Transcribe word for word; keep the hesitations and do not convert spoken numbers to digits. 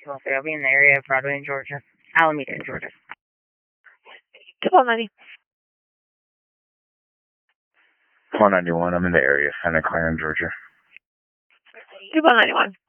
I'll say I'll be in the area of Broadway in Georgia. Alameda in Georgia. Twelve ninety. Twelve ninety one. I'm in the area, Santa Clara in Georgia. Twelve ninety one.